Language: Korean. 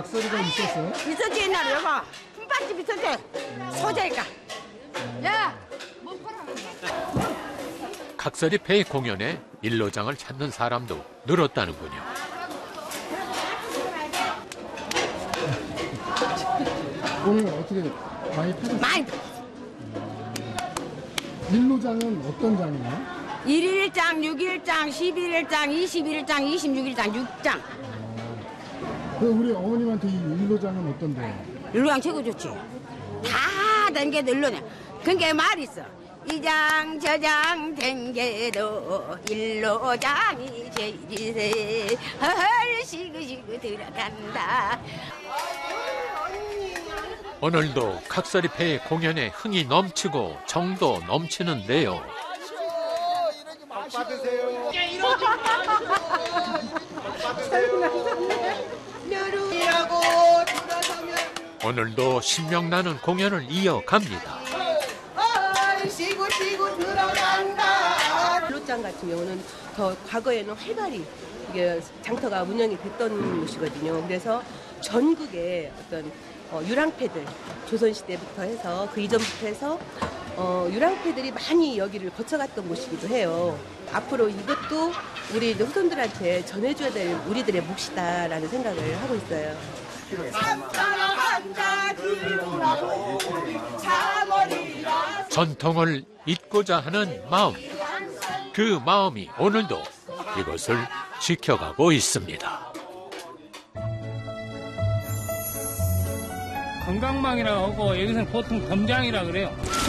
각설이가 있었어요? 있었지 옛날에 여기 품밥집 있었대. 소재가. 야, 뭐 팔아먹나? 각설이 폐 공연에 일로장을 찾는 사람도 늘었다는군요. 오늘 어떻게 많이 파셨어요? 많이. 일로장은 어떤 장이에요? 1일장, 6일장, 11일장, 21일장, 26일장, 6장. 그 우리 어머님한테 이 일로장은 어떤데요? 일로장 최고 좋지. 다 댕겨도 일로네. 그게 말이 있어. 이장 저장 댕겨도 일로장이 제일이세. 헐 시그시그 들어간다. 오늘도 각설이 폐 공연에 흥이 넘치고 정도 넘치는데요. 받으세요. 오늘도 신명나는 공연을 이어갑니다. 쉬고 들어간다. 일로장 같은 경우는 더 과거에는 활발히 이게 장터가 운영이 됐던 곳이거든요. 그래서 전국에 어떤 유랑패들 조선시대부터 해서 그 이전부터 해서 유랑패들이 많이 여기를 거쳐갔던 곳이기도 해요. 앞으로 이것도 우리 후손들한테 전해줘야 될 우리들의 몫이다라는 생각을 하고 있어요. 전통을 잇고자 하는 마음, 그 마음이 오늘도 이것을 지켜가고 있습니다. 건강망이라고 하고 여기서는 보통 검장이라 그래요.